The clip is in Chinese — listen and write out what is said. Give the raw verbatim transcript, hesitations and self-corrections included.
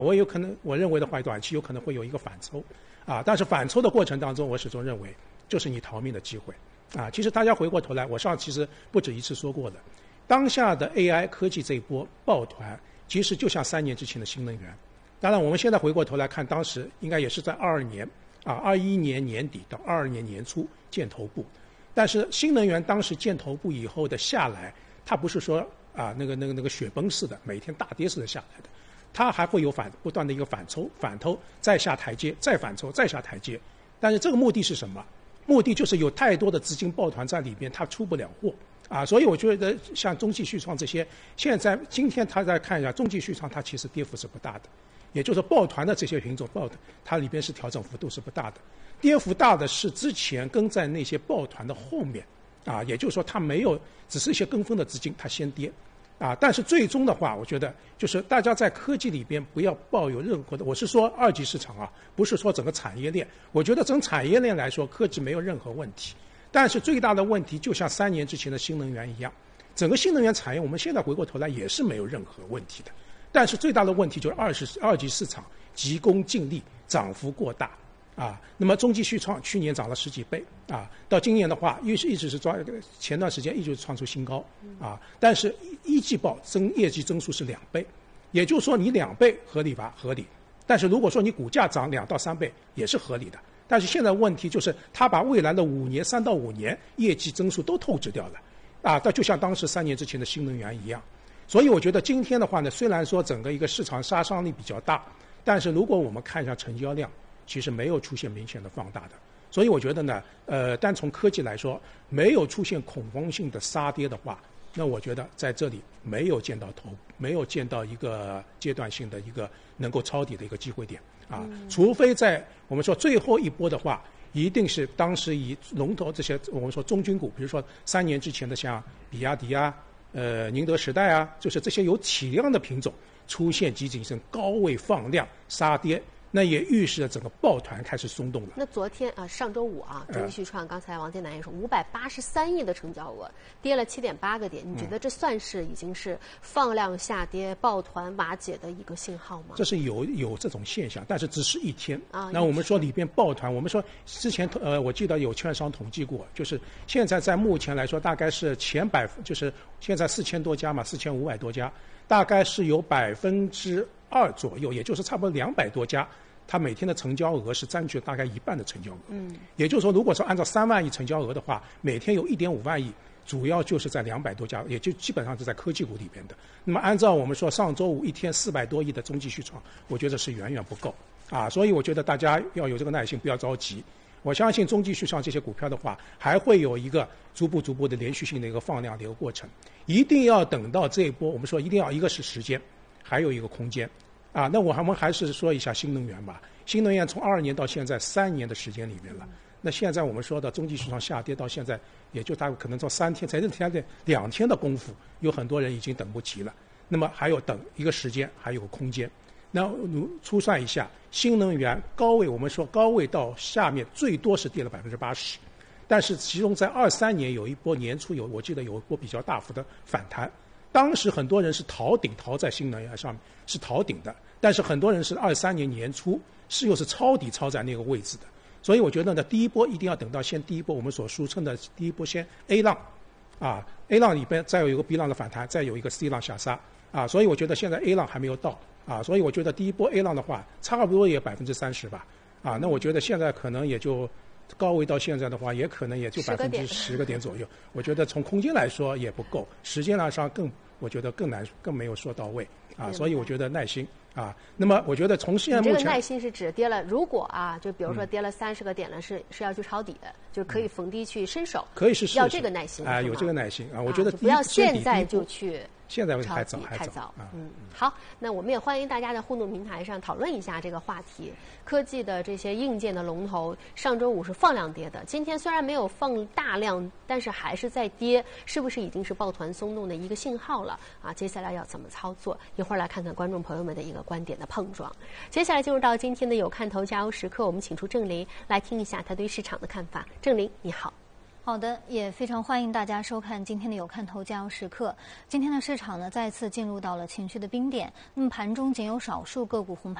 我有可能我认为的话，短期有可能会有一个反抽，啊，但是反抽的过程当中，我始终认为就是你逃命的机会，啊，其实大家回过头来，我上其实不止一次说过的，当下的 A I 科技这一波抱团，其实就像三年之前的新能源。当然，我们现在回过头来看，当时应该也是在二二年啊，二一年年底到二二年年初见头部，但是新能源当时见头部以后的下来，它不是说啊那个那个那个雪崩式的每天大跌式的下来的。它还会有反不断的一个反抽、反偷，再下台阶，再反抽，再下台阶。但是这个目的是什么？目的就是有太多的资金抱团在里边，它出不了货啊。所以我觉得像中继续创这些，现在今天他再看一下中继续创，它其实跌幅是不大的。也就是说，抱团的这些品种抱团，它里边是调整幅度是不大的，跌幅大的是之前跟在那些抱团的后面啊。也就是说，它没有，只是一些跟风的资金，它先跌。啊，但是最终的话，我觉得就是大家在科技里边不要抱有任何的，我是说二级市场啊，不是说整个产业链。我觉得整产业链来说，科技没有任何问题。但是最大的问题，就像三年之前的新能源一样，整个新能源产业，我们现在回过头来也是没有任何问题的。但是最大的问题就是二是二级市场急功近利，涨幅过大。啊，那么中继续创去年涨了十几倍啊，到今年的话，一直一直是抓前段时间一直创出新高啊，但是一季报增业绩增速是两倍，也就是说你两倍合理吧？合理。但是如果说你股价涨两到三倍也是合理的，但是现在问题就是它把未来的五年三到五年业绩增速都透支掉了啊，那就像当时三年之前的新能源一样。所以我觉得今天的话呢，虽然说整个一个市场杀伤力比较大，但是如果我们看一下成交量，其实没有出现明显的放大的，所以我觉得呢，呃，单从科技来说，没有出现恐慌性的杀跌的话，那我觉得在这里没有见到头，没有见到一个阶段性的一个能够抄底的一个机会点啊，嗯、除非在我们说最后一波的话，一定是当时以龙头这些我们说中军股，比如说三年之前的像比亚迪啊、呃宁德时代啊，就是这些有体量的品种出现急谨慎高位放量杀跌。那也预示着整个抱团开始松动了。 那昨天啊，上周五啊，中继续创，刚才王建南也说，五百八十三亿的成交额，跌了七点八个点。你觉得这算是已经是放量下跌、抱团瓦解的一个信号吗？ 这是有有这种现象，但是只是一天啊。那我们说里边抱团，我们说之前呃，我记得有券商统计过，就是现在在目前来说，大概是前百，就是现在四千多家嘛，四千五百多家，大概是有百分之二左右，也就是差不多两百多家。它每天的成交额是占据了大概一半的成交额，嗯，也就是说，如果说按照三万亿成交额的话，每天有一点五万亿，主要就是在两百多家，也就基本上是在科技股里边的。那么按照我们说上周五一天四百多亿的中继续创，我觉得是远远不够啊，所以我觉得大家要有这个耐心，不要着急。我相信中继续创这些股票的话，还会有一个逐步逐步的连续性的一个放量的一个过程，一定要等到这一波，我们说一定要一个是时间，还有一个空间。啊，那我们还是说一下新能源吧。新能源从二二年到现在三年的时间里面了，那现在我们说的中继续创下跌到现在，也就大概可能到三天，才这天的两天的功夫，有很多人已经等不及了。那么还有等一个时间，还有个空间。那粗算一下，新能源高位，我们说高位到下面最多是跌了百分之八十，但是其中在二三年有一波年初有，我记得有一波比较大幅的反弹。当时很多人是逃顶，逃在新能源上面是逃顶的，但是很多人是二三年年初是又是抄底抄在那个位置的，所以我觉得呢，第一波一定要等到先第一波我们所俗称的第一波先 A 浪，啊 A 浪里边再有一个 B 浪的反弹，再有一个 C 浪下杀，啊，所以我觉得现在 A 浪还没有到，啊，所以我觉得第一波 A 浪的话，差不多也百分之三十吧，啊，那我觉得现在可能也就。高位到现在的话，也可能也就百分之十个点左右。我觉得从空间来说也不够，时间上更，我觉得更难，更没有说到位啊。所以我觉得耐心啊。那么我觉得从现在目前， 你这个耐心是指跌了，如果啊，就比如说跌了三十个点了，是、嗯、是要去抄底的，就可以逢低去伸手。 可以是要这个耐心啊，有这个耐心啊。我觉得不要现在就去。 现在还早， 还早啊。 嗯，好，那我们也欢迎大家在互动平台上讨论一下这个话题。科技的这些硬件的龙头，上周五是放量跌的，今天虽然没有放大量，但是还是在跌，是不是已经是抱团松动的一个信号了啊？接下来要怎么操作？一会儿来看看观众朋友们的一个观点的碰撞。接下来进入到今天的有看头加油时刻，我们请出郑林来听一下他对市场的看法。郑林，你好。 好的，也非常欢迎大家收看今天的有看头加油时刻。今天的市场呢，再次进入到了情绪的冰点。那么盘中仅有少数个股红盘。